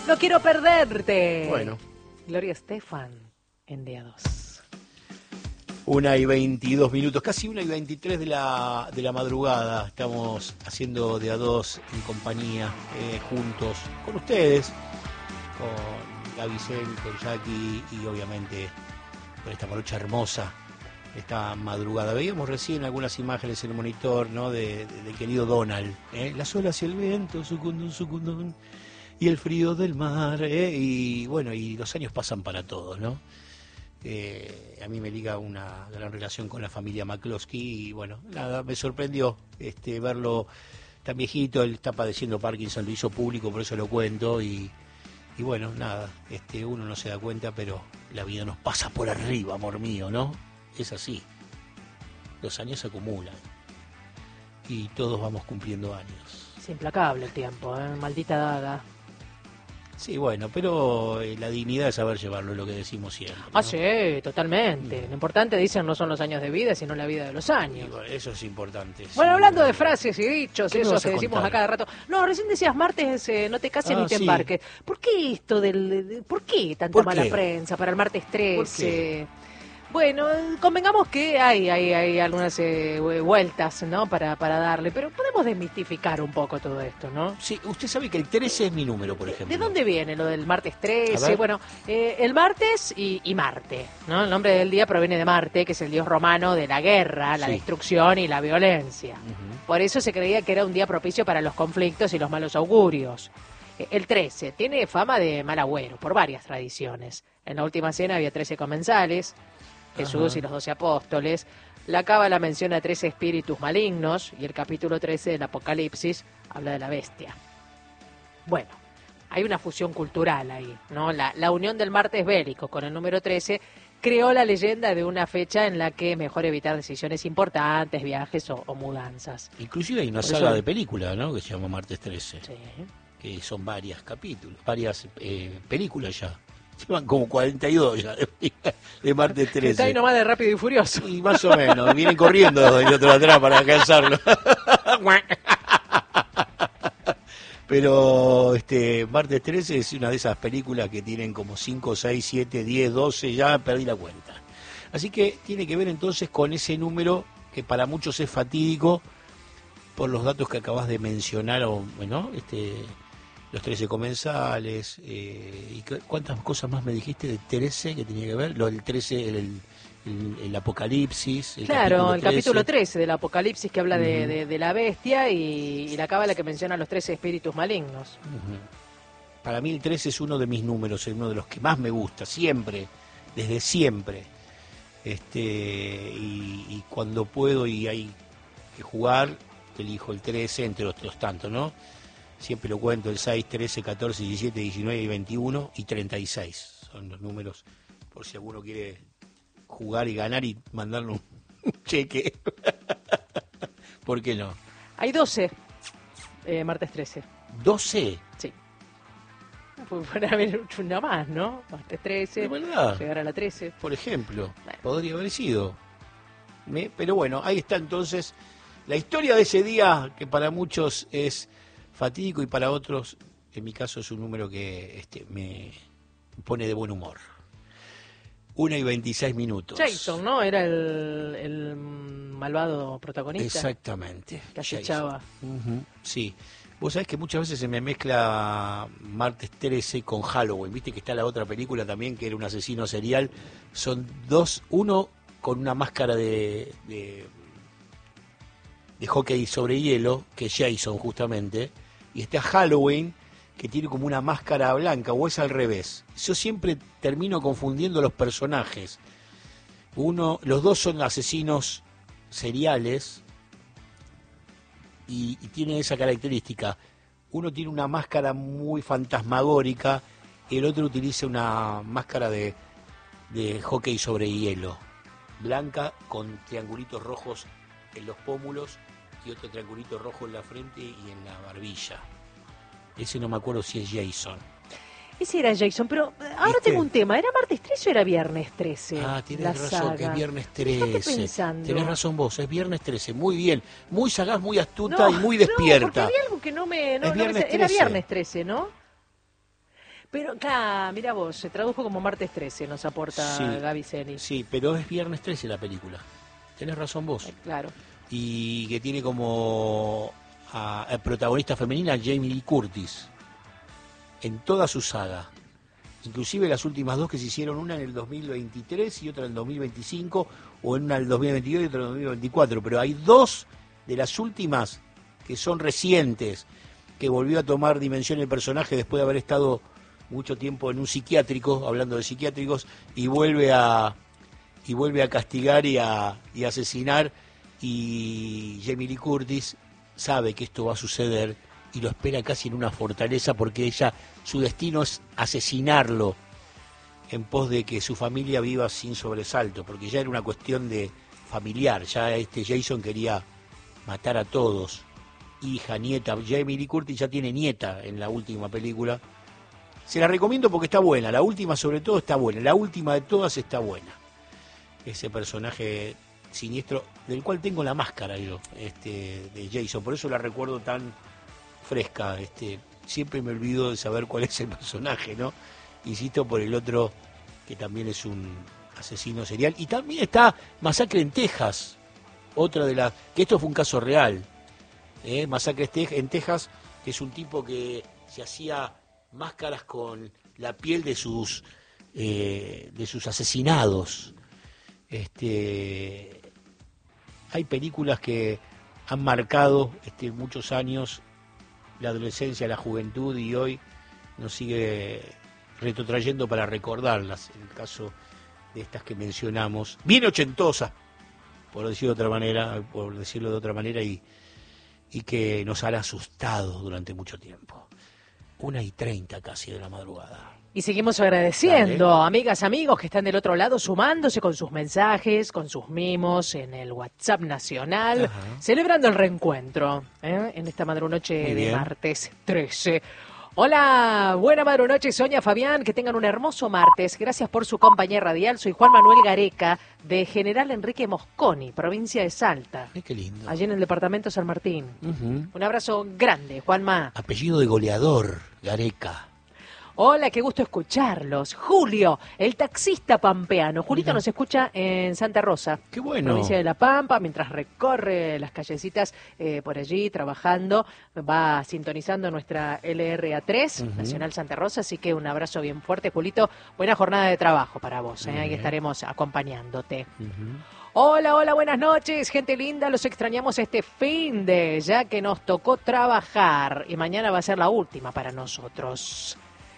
No quiero perderte. Bueno. Gloria Estefan en Día 2. 1:22, casi 1:23 de la madrugada. Estamos haciendo Día 2 en compañía, juntos, con ustedes, con Gabicel, con Jackie y obviamente con esta morocha hermosa, esta madrugada. Veíamos recién algunas imágenes en el monitor, ¿no? del querido Donald, las olas y el viento, sucundum, sucundum, y el frío del mar, y bueno, y los años pasan para todos, ¿no? A mí me liga una gran relación con la familia McCloskey y bueno, nada, me sorprendió verlo tan viejito. Él está padeciendo Parkinson, lo hizo público, por eso lo cuento y bueno, nada, uno no se da cuenta, pero la vida nos pasa por arriba, amor mío, ¿no? Es así, los años se acumulan y todos vamos cumpliendo años. Es implacable el tiempo, maldita daga. Sí, bueno, pero la dignidad es saber llevarlo, es lo que decimos siempre, ¿no? Ah, sí, totalmente. Lo importante, dicen, no son los años de vida, sino la vida de los años. Y bueno, eso es importante. Bueno, sí, hablando de frases y dichos, ¿qué me esos vas a que decimos contar? a cada rato. No, recién decías martes, no te cases ni te sí. embarques. ¿Por qué esto ¿por qué tanta ¿Por mala qué? prensa para el martes ¿Por 13? Bueno, convengamos que hay algunas vueltas, ¿no? Para darle, pero podemos desmistificar un poco todo esto, ¿no? Sí, usted sabe que el 13 es mi número, por ejemplo. ¿De dónde viene lo del martes A 13? ver. Bueno, el martes y Marte, ¿no? El nombre del día proviene de Marte, que es el dios romano de la guerra, la Sí. destrucción y la violencia. Ujú. Por eso se creía que era un día propicio para los conflictos y los malos augurios. El 13 tiene fama de mal agüero por varias tradiciones. En la última cena había 13 comensales, Jesús Ajá. y los 12 apóstoles. La Cábala menciona 13 espíritus malignos y el capítulo 13 del Apocalipsis habla de la bestia. Bueno, hay una fusión cultural ahí, ¿no? La unión del martes bélico con el número 13 creó la leyenda de una fecha en la que es mejor evitar decisiones importantes, viajes o mudanzas. Inclusive hay una Por saga eso- de película, ¿no? Que se llama Martes 13, Sí. que son varios capítulos, varias películas ya. Llevan como 42 ya de Martes Que está ahí 13. nomás de Rápido y Furioso. Y más o menos, vienen corriendo del otro atrás para alcanzarlo. Pero Martes 13 es una de esas películas que tienen como 5, 6, 7, 10, 12, ya perdí la cuenta. Así que tiene que ver entonces con ese número que para muchos es fatídico por los datos que acabas de mencionar, o bueno, los 13 comensales, y cuántas cosas más me dijiste de 13 que tenía que ver, lo del 13, el Apocalipsis, Claro, el capítulo 13. 13 del Apocalipsis que habla de la bestia y la Cábala que menciona los 13 espíritus malignos. Ujú. Para mí el 13 es uno de mis números, es uno de los que más me gusta, siempre, desde siempre. Y cuando puedo y hay que jugar, elijo el 13, entre otros tantos, ¿no? Siempre lo cuento, el 6, 13, 14, 17, 19 y 21 y 36. Son los números, por si alguno quiere jugar y ganar y mandarle un cheque. ¿Por qué no? Hay 12 martes 13. 12. Sí. Podría haber una más, ¿no? Martes 13, De verdad. llegar a la 13. Por ejemplo, Bueno. podría haber sido. Pero bueno, ahí está entonces la historia de ese día que para muchos es fatídico y para otros, en mi caso, es un número que me pone de buen humor. 1:26. Jason, ¿no? Era el malvado protagonista. Exactamente. Que acechaba. Ujú, sí. Vos sabés que muchas veces se me mezcla Martes 13 con Halloween. Viste que está la otra película también, que era un asesino serial. Son dos, uno con una máscara de hockey sobre hielo, que es Jason justamente, y está Halloween, que tiene como una máscara blanca, o es al revés. Yo siempre termino confundiendo los personajes. Los dos son asesinos seriales, y tiene esa característica. Uno tiene una máscara muy fantasmagórica, el otro utiliza una máscara de hockey sobre hielo, blanca con triangulitos rojos en los pómulos y otro triangulito rojo en la frente y en la barbilla. Ese no me acuerdo si es Jason. Ese era Jason, pero ahora ¿Viste? tengo un tema. ¿Era martes 13 o era viernes 13? Ah, tienes la razón, saga? que es viernes Fíjate 13. pensando. Tenés razón vos, es viernes 13. Muy bien, muy sagaz, muy astuta y muy No, porque despierta. había algo que no me Es viernes era 13. viernes 13, ¿no? Pero acá, mira vos, se tradujo como martes 13, nos aporta Sí, Gaby Celi. sí, pero es viernes 13 la película. Tenés razón vos. Claro. Y que tiene como protagonista femenina Jamie Lee Curtis en toda su saga. Inclusive las últimas dos que se hicieron, una en el 2023 y otra en el 2025, o en una en el 2022 y otra en el 2024. Pero hay dos de las últimas que son recientes, que volvió a tomar dimensión el personaje después de haber estado mucho tiempo en un psiquiátrico, hablando de psiquiátricos, y vuelve a castigar y a asesinar, y Jamie Lee Curtis sabe que esto va a suceder y lo espera casi en una fortaleza porque su destino es asesinarlo en pos de que su familia viva sin sobresalto, porque ya era una cuestión de familiar, ya Jason quería matar a todos, hija, nieta. Jamie Lee Curtis ya tiene nieta en la última película. Se la recomiendo porque está buena, la última sobre todo está buena, la última de todas está buena. Ese personaje siniestro, del cual tengo la máscara yo, de Jason, por eso la recuerdo tan fresca, siempre me olvido de saber cuál es el personaje, ¿no? Insisto por el otro, que también es un asesino serial, y también está Masacre en Texas, otra de las, que esto fue un caso real, Masacre en Texas, que es un tipo que se hacía máscaras con la piel de sus asesinados. Hay películas que han marcado muchos años la adolescencia, la juventud, y hoy nos sigue retrotrayendo para recordarlas, en el caso de estas que mencionamos, bien ochentosa, por decirlo de otra manera, y que nos han asustado durante mucho tiempo. 1:30 casi de la madrugada. Y seguimos agradeciendo, Dale. amigas, amigos que están del otro lado, sumándose con sus mensajes, con sus mimos en el WhatsApp nacional, Ajá. celebrando el reencuentro en esta madrunoche Muy de bien. martes 13. Hola, buena madrunoche, Sonia, Fabián, que tengan un hermoso martes. Gracias por su compañía radial. Soy Juan Manuel Gareca, de General Enrique Mosconi, provincia de Salta, Qué lindo. allí en el departamento San Martín. Ujú. Un abrazo grande, Juanma. Apellido de goleador, Gareca. Hola, qué gusto escucharlos. Julio, el taxista pampeano. Julito Mira. nos escucha en Santa Rosa, Qué bueno. provincia de La Pampa, mientras recorre las callecitas por allí trabajando, va sintonizando nuestra LRA3, Ujú. Nacional Santa Rosa, así que un abrazo bien fuerte, Julito. Buena jornada de trabajo para vos, Muy ahí bien. estaremos acompañándote. Ujú. Hola, hola, buenas noches, gente linda, los extrañamos este fin de, ya que nos tocó trabajar y mañana va a ser la última para nosotros.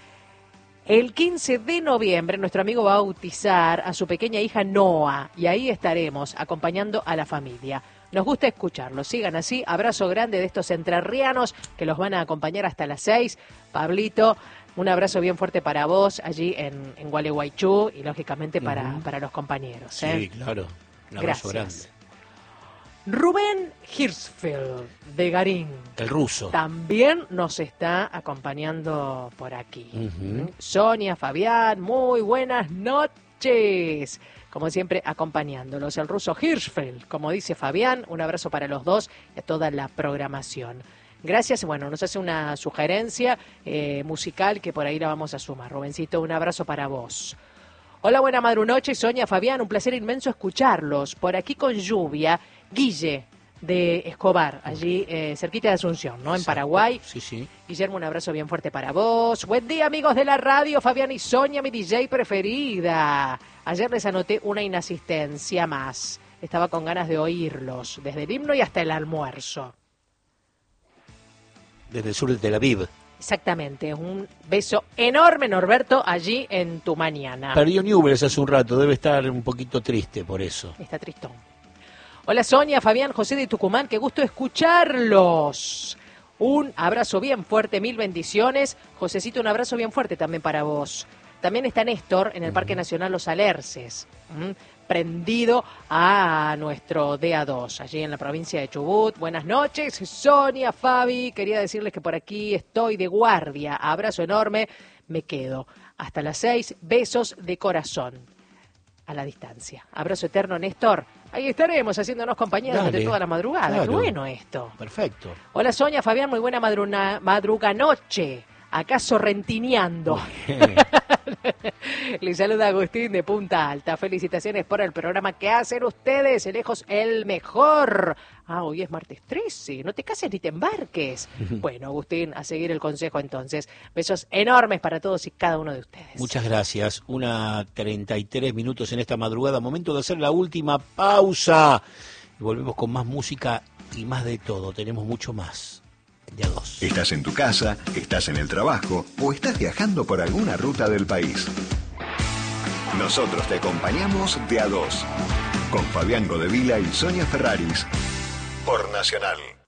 El 15 de noviembre nuestro amigo va a bautizar a su pequeña hija Noa y ahí estaremos acompañando a la familia. Nos gusta escucharlos, sigan así, abrazo grande de estos entrerrianos que los van a acompañar hasta las 6. Pablito, un abrazo bien fuerte para vos allí en Gualeguaychú y lógicamente para los compañeros. Sí, claro. Un abrazo Gracias. grande. Rubén Hirschfeld de Garín El ruso. también nos está acompañando por aquí. Ujú. Sonia, Fabián, muy buenas noches. Como siempre, acompañándolos. El ruso Hirschfeld, como dice Fabián, un abrazo para los dos y a toda la programación. Gracias. Bueno, nos hace una sugerencia musical que por ahí la vamos a sumar. Rubencito, un abrazo para vos. Hola, buena madrunoche, Sonia, Fabián, un placer inmenso escucharlos. Por aquí con lluvia, Guille de Escobar, allí cerquita de Asunción, ¿no? En Exacto. Paraguay. Sí, sí. Guillermo, un abrazo bien fuerte para vos. Buen día, amigos de la radio, Fabián y Sonia, mi DJ preferida. Ayer les anoté una inasistencia más. Estaba con ganas de oírlos, desde el himno y hasta el almuerzo. Desde el sur de Tel Aviv. Exactamente, un beso enorme, Norberto, allí en tu mañana. Perdió Newell's hace un rato, debe estar un poquito triste por eso. Está tristón. Hola Sonia, Fabián, José de Tucumán, qué gusto escucharlos. Un abrazo bien fuerte, mil bendiciones. Josecito, un abrazo bien fuerte también para vos. También está Néstor en el Parque Nacional Los Alerces, prendido a nuestro DA2, allí en la provincia de Chubut. Buenas noches, Sonia, Fabi, quería decirles que por aquí estoy de guardia. Abrazo enorme, me quedo. Hasta las 6, besos de corazón. A la distancia. Abrazo eterno, Néstor. Ahí estaremos haciéndonos compañía durante Dale, toda la madrugada. claro. Qué bueno esto. Perfecto. Hola Sonia, Fabián, muy buena madruganoche. acá sorrentineando. Les saluda Agustín de Punta Alta. Felicitaciones por el programa que hacen ustedes, lejos el mejor. Hoy es martes 13, no te cases ni te embarques. Bueno, Agustín, a seguir el consejo entonces. Besos enormes para todos y cada uno de ustedes. Muchas gracias. 1:33 minutos en esta madrugada. Momento de hacer la última pausa. Y volvemos con más música y más de todo. Tenemos mucho más. De a dos. Estás en tu casa, estás en el trabajo o estás viajando por alguna ruta del país. Nosotros te acompañamos de a dos. Con Fabián Godevila y Sonia Ferraris. Por Nacional.